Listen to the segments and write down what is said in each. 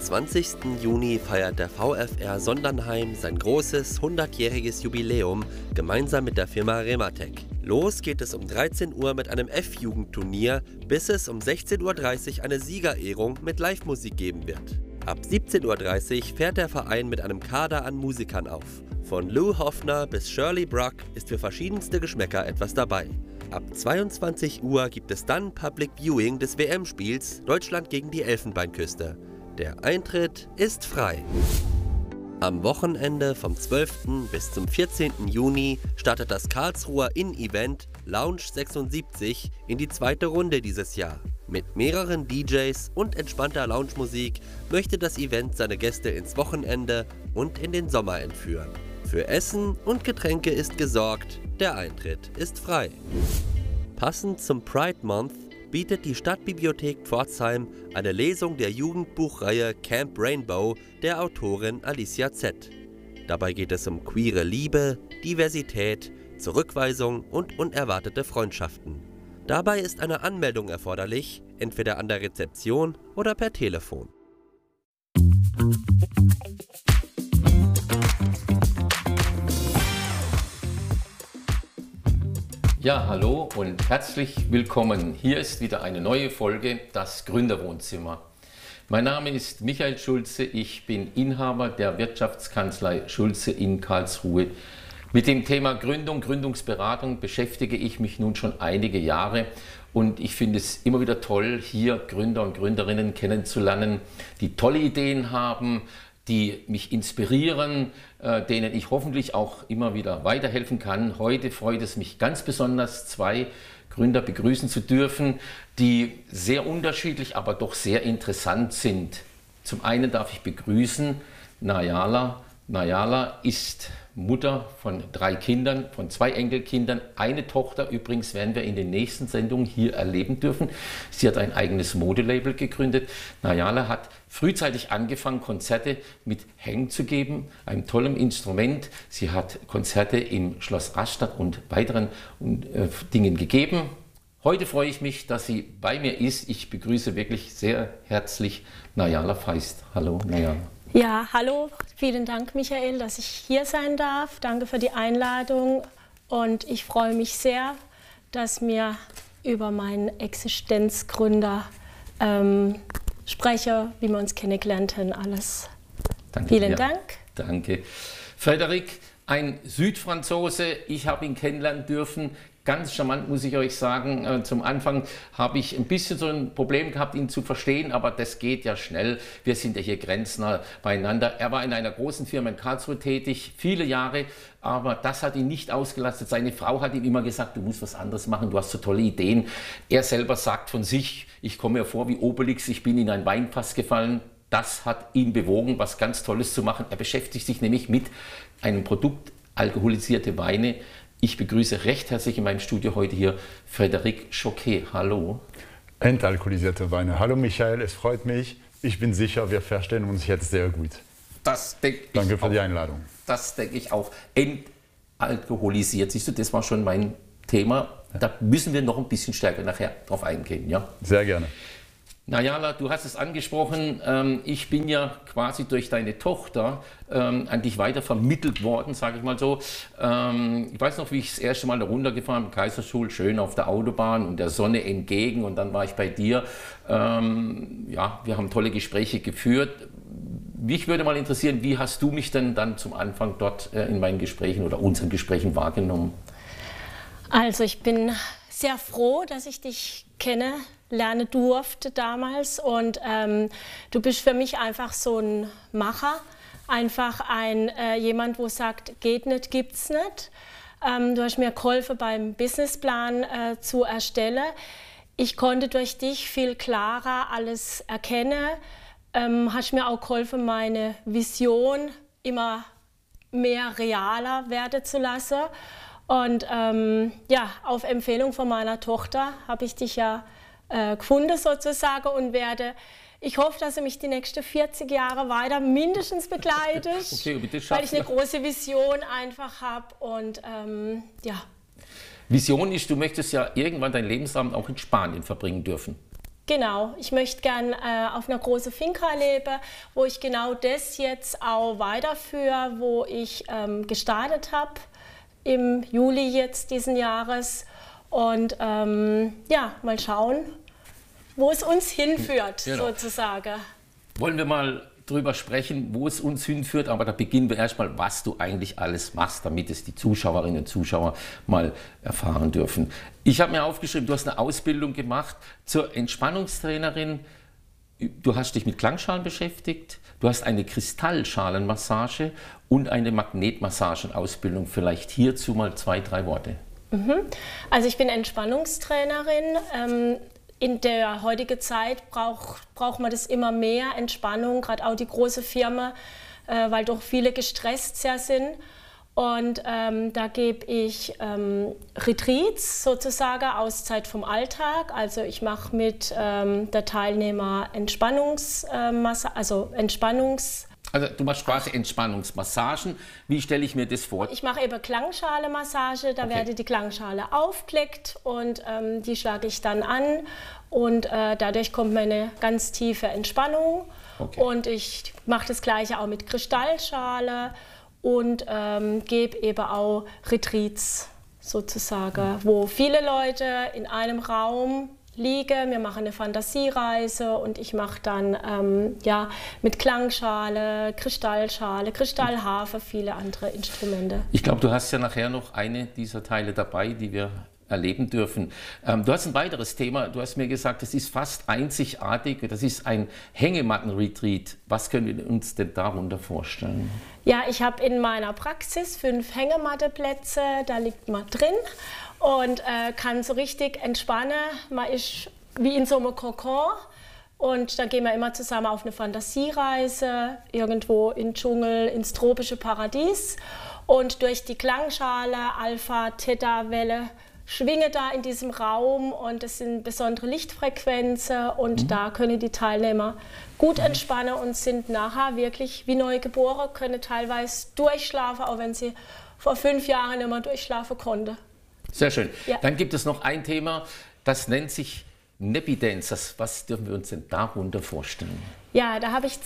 20. Juni feiert der VfR Sondernheim sein großes 100-jähriges Jubiläum gemeinsam mit der Firma Rematec. Los geht es um 13 Uhr mit einem F-Jugendturnier, bis es um 16:30 Uhr eine Siegerehrung mit Live-Musik geben wird. Ab 17:30 Uhr fährt der Verein mit einem Kader an Musikern auf. Von Lou Hoffner bis Shirley Bruck ist für verschiedenste Geschmäcker etwas dabei. Ab 22 Uhr gibt es dann Public Viewing des WM-Spiels Deutschland gegen die Elfenbeinküste. Der Eintritt ist frei. Am Wochenende vom 12. bis zum 14. Juni startet das Karlsruher In-Event Lounge 76 in die zweite Runde dieses Jahr. Mit mehreren DJs und entspannter Lounge-Musik möchte das Event seine Gäste ins Wochenende und in den Sommer entführen. Für Essen und Getränke ist gesorgt, der Eintritt ist frei. Passend zum Pride Month bietet die Stadtbibliothek Pforzheim eine Lesung der Jugendbuchreihe Camp Rainbow der Autorin Alicia Z. Dabei geht es um queere Liebe, Diversität, Zurückweisung und unerwartete Freundschaften. Dabei ist eine Anmeldung erforderlich, entweder an der Rezeption oder per Telefon. Ja, hallo und herzlich willkommen. Hier ist wieder eine neue Folge, das Gründerwohnzimmer. Mein Name ist Michael Schulze, ich bin Inhaber der Wirtschaftskanzlei Schulze in Karlsruhe. Mit dem Thema Gründung, Gründungsberatung beschäftige ich mich nun schon einige Jahre und ich finde es immer wieder toll, hier Gründer und Gründerinnen kennenzulernen, die tolle Ideen haben, die mich inspirieren, denen ich hoffentlich auch immer wieder weiterhelfen kann. Heute freut es mich ganz besonders, zwei Gründer begrüßen zu dürfen, die sehr unterschiedlich, aber doch sehr interessant sind. Zum einen darf ich begrüßen Najala. Najala ist Mutter von 3 Kindern, von 2 Enkelkindern. Eine Tochter übrigens werden wir in den nächsten Sendungen hier erleben dürfen. Sie hat ein eigenes Modelabel gegründet. Najala hat frühzeitig angefangen, Konzerte mit Hängen zu geben, einem tollen Instrument. Sie hat Konzerte im Schloss Rastatt und weiteren Dingen gegeben. Heute freue ich mich, dass sie bei mir ist. Ich begrüße wirklich sehr herzlich Najala Feist. Hallo Najala. Ja, hallo, vielen Dank Michael, dass ich hier sein darf. Danke für die Einladung und ich freue mich sehr, dass mir über meinen Existenzgründer spreche, wie wir uns kennengelernt haben, alles. Danke, vielen Dank. Danke. Frederik, ein Südfranzose, ich habe ihn kennenlernen dürfen. Ganz charmant, muss ich euch sagen. Zum Anfang habe ich ein bisschen so ein Problem gehabt, ihn zu verstehen, aber das geht ja schnell. Wir sind ja hier grenznah beieinander. Er war in einer großen Firma in Karlsruhe tätig, viele Jahre, aber das hat ihn nicht ausgelastet. Seine Frau hat ihm immer gesagt, du musst was anderes machen, du hast so tolle Ideen. Er selber sagt von sich, ich komme mir vor wie Obelix, ich bin in ein Weinfass gefallen. Das hat ihn bewogen, was ganz Tolles zu machen. Er beschäftigt sich nämlich mit einem Produkt, alkoholisierte Weine. Ich begrüße recht herzlich in meinem Studio heute hier Frederik Choquet. Hallo. Entalkoholisierte Weine. Hallo Michael, es freut mich. Ich bin sicher, wir verstehen uns jetzt sehr gut. Das denke ich Danke für auch. Die Einladung. Das denke ich auch. Entalkoholisiert. Siehst du, das war schon mein Thema. Da müssen wir noch ein bisschen stärker nachher drauf eingehen. Ja? Sehr gerne. Najala, du hast es angesprochen, ich bin ja quasi durch deine Tochter an dich weiter vermittelt worden, sage ich mal so. Ich weiß noch, wie ich das erste Mal da runtergefahren bin, Kaiserstuhl, schön auf der Autobahn und der Sonne entgegen und dann war ich bei dir. Ja, wir haben tolle Gespräche geführt. Mich würde mal interessieren, wie hast du mich denn dann zum Anfang dort in meinen Gesprächen oder unseren Gesprächen wahrgenommen? Also ich bin sehr froh, dass ich dich kennenlernen durfte damals und du bist für mich einfach so ein Macher, einfach jemand, wo sagt, geht nicht, gibt's nicht. Du hast mir geholfen beim Businessplan zu erstellen. Ich konnte durch dich viel klarer alles erkennen, hast mir auch geholfen, meine Vision immer mehr realer werden zu lassen. Und ja, auf Empfehlung von meiner Tochter habe ich dich ja gefunden sozusagen und ich hoffe, dass du mich die nächsten 40 Jahre weiter mindestens begleitest, okay, bitte weil ich eine große Vision einfach habe und ja. Vision ist, du möchtest ja irgendwann dein Lebensabend auch in Spanien verbringen dürfen. Genau, ich möchte gern auf einer großen Finca leben, wo ich genau das jetzt auch weiterführe, wo ich gestartet habe im Juli jetzt diesen Jahres. Und ja, mal schauen, wo es uns hinführt, sozusagen. Wollen wir mal drüber sprechen, wo es uns hinführt, aber da beginnen wir erstmal, was du eigentlich alles machst, damit es die Zuschauerinnen und Zuschauer mal erfahren dürfen. Ich habe mir aufgeschrieben, du hast eine Ausbildung gemacht zur Entspannungstrainerin. Du hast dich mit Klangschalen beschäftigt, du hast eine Kristallschalenmassage und eine Magnetmassagenausbildung. Vielleicht hierzu mal 2, 3 Worte. Also ich bin Entspannungstrainerin. In der heutigen Zeit braucht man das immer mehr, Entspannung, gerade auch die große Firma, weil doch viele gestresst sehr sind. Und da gebe ich Retreats, sozusagen, Auszeit vom Alltag. Also ich mache mit der Teilnehmer Also du machst quasi Entspannungsmassagen. Wie stelle ich mir das vor? Ich mache eben Klangschale-Massage, da werde die Klangschale aufgelegt und die schlage ich dann an und dadurch kommt meine ganz tiefe Entspannung. Und ich mache das Gleiche auch mit Kristallschale und gebe eben auch Retreats sozusagen, wo viele Leute in einem Raum liege, wir machen eine Fantasiereise und ich mache dann mit Klangschale, Kristallharfe, viele andere Instrumente. Ich glaube, du hast ja nachher noch eine dieser Teile dabei, die wir erleben dürfen. Du hast ein weiteres Thema, du hast mir gesagt, das ist fast einzigartig, das ist ein Hängematten-Retreat. Was können wir uns denn darunter vorstellen? Ja, ich habe in meiner Praxis 5 Hängematteplätze, da liegt man drin und kann so richtig entspannen. Man ist wie in so einem Kokon und da gehen wir immer zusammen auf eine Fantasiereise, irgendwo in den Dschungel, ins tropische Paradies. Und durch die Klangschale, Alpha, Theta, Welle, schwinge da in diesem Raum und es sind besondere Lichtfrequenzen und da können die Teilnehmer gut entspannen und sind nachher wirklich wie Neugeboren, können teilweise durchschlafen, auch wenn sie vor 5 Jahren nicht mehr durchschlafen konnten. Sehr schön. Ja. Dann gibt es noch ein Thema, das nennt sich Nappy-Dancers. Was dürfen wir uns denn darunter vorstellen? Ja, da habe ich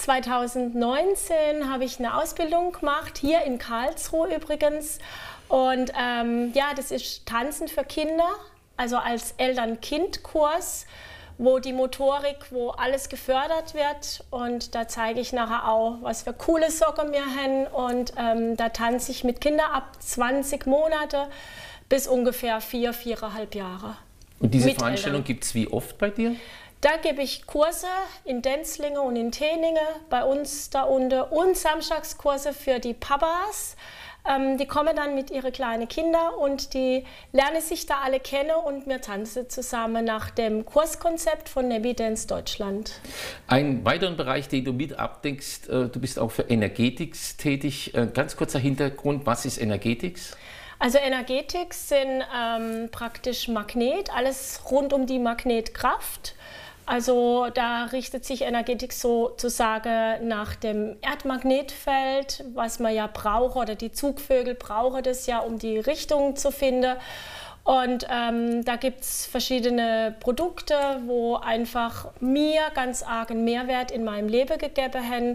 2019 eine Ausbildung gemacht, hier in Karlsruhe übrigens. Und das ist Tanzen für Kinder, also als Eltern-Kind-Kurs, wo die Motorik, wo alles gefördert wird. Und da zeige ich nachher auch, was für coole Socken wir haben. Und da tanze ich mit Kindern ab 20 Monate bis ungefähr 4,5 Jahre. Und diese Veranstaltung gibt es wie oft bei dir? Da gebe ich Kurse in Denzlingen und in Teninge, bei uns da unten, und Samstagskurse für die Papas. Die kommen dann mit ihren kleinen Kindern und die lernen sich da alle kennen und wir tanzen zusammen nach dem Kurskonzept von Nappy Dance Deutschland. Einen weiteren Bereich, den du mit abdeckst, du bist auch für Energetics tätig. Ganz kurzer Hintergrund, was ist Energetics? Also Energetics sind praktisch Magnet, alles rund um die Magnetkraft. Also da richtet sich Energetics sozusagen nach dem Erdmagnetfeld, was man ja braucht, oder die Zugvögel brauchen das ja, um die Richtung zu finden. Und da gibt es verschiedene Produkte, wo einfach mir ganz argen Mehrwert in meinem Leben gegeben haben.